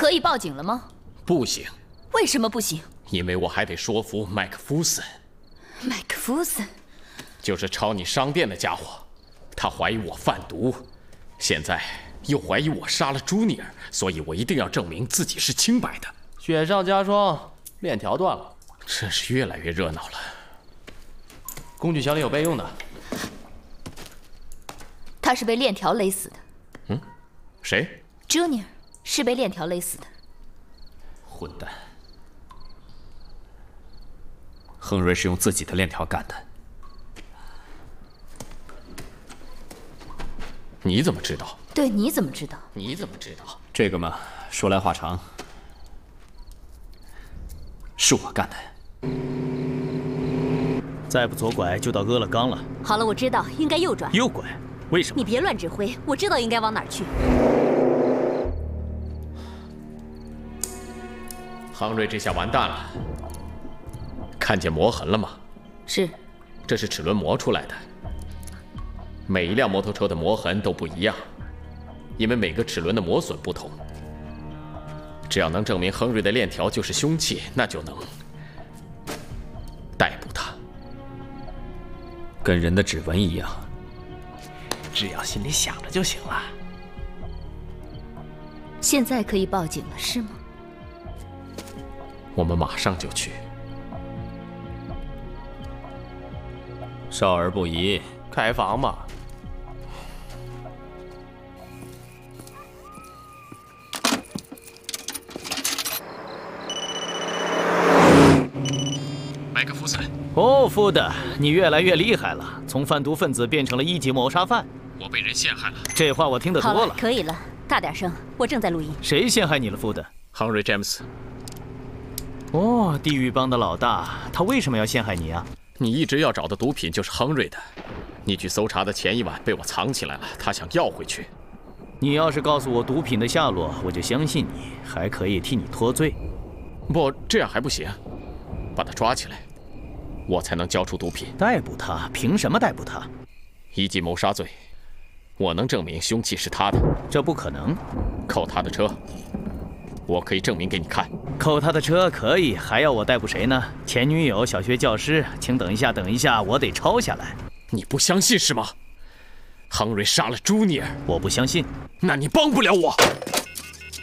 可以报警了吗？ 不行。 为什么不行？ 因为我还得说服麦克弗森。 麦克弗森， 就是抄你商店的家伙，他怀疑我贩毒，现在又怀疑我杀了朱尼尔，所以我一定要证明自己是清白的。 雪上加霜，链条断了， 真是越来越热闹了。 工具箱里有备用的。 他是被链条勒死的。 嗯，谁 ？Junior 是被链条勒死的。 混蛋！亨瑞是用自己的链条干的。 你怎么知道？ 对，你怎么知道？ 你怎么知道？ 这个嘛，说来话长，是我干的。 再不左拐就到阿勒冈了。 好了，我知道，应该右转。 右拐？为什么？ 你别乱指挥，我知道应该往哪儿去。 亨瑞这下完蛋了。看见磨痕了吗？ 是， 这是齿轮磨出来的。每一辆摩托车的磨痕都不一样，因为每个齿轮的磨损不同。只要能证明亨瑞的链条就是凶器，那就能逮捕他。 跟人的指纹一样， 只要心里想着就行了。 现在可以报警了，是吗？ 我们马上就去。 少儿不宜， 开房嘛。 麦克弗森。 哦，福德，你越来越厉害了，从贩毒分子变成了1级谋杀犯。 我被人陷害了。 这话我听得多了。 好了，可以了，大点声，我正在录音。 谁陷害你了，福德？ 亨瑞·詹姆斯。 哦，地狱帮的老大，他为什么要陷害你啊？ 你一直要找的毒品就是亨瑞的，你去搜查的前一晚被我藏起来了，他想要回去。 你要是告诉我毒品的下落，我就相信你，还可以替你脱罪。 不，这样还不行，把他抓起来，我才能交出毒品。 逮捕他？凭什么逮捕他 ？1级谋杀罪，我能证明凶器是他的。 这不可能。 扣他的车，我可以证明给你看。 扣他的车可以，还要我逮捕谁呢？前女友、小学教师？请等一下，等一下，我得抄下来。 你不相信是吗？亨瑞杀了朱尼尔。 我不相信。 那你帮不了我。